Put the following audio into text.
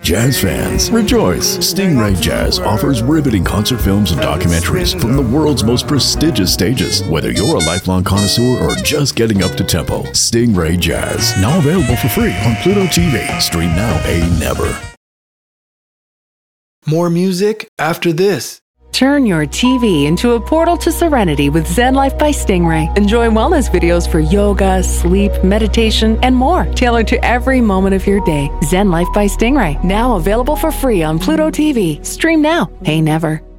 Jazz fans, rejoice! Stingray Jazz offers riveting concert films and documentaries from the world's most prestigious stages. Whether you're a lifelong connoisseur or just getting up to tempo, Stingray Jazz, now available for free on Pluto TV. Stream now, pay never. More music after this. Turn your TV into a portal to serenity with Zen Life by Stingray. Enjoy wellness videos for yoga, sleep, meditation, and more, tailored to every moment of your day. Zen Life by Stingray, now available for free on Pluto TV. Stream now, pay never.